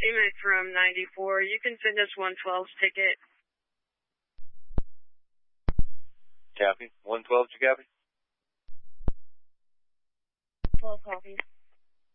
Teammate from 94, you can send us 112's ticket. Copy. 112, you copy? 12 copies.